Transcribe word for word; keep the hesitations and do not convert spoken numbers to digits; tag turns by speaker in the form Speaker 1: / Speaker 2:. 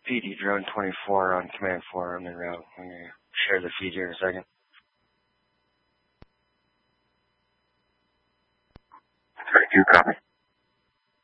Speaker 1: P D Drone twenty-four on Command four on Monroe. I'm going to share the feed here in a second.
Speaker 2: thirty-two, copy.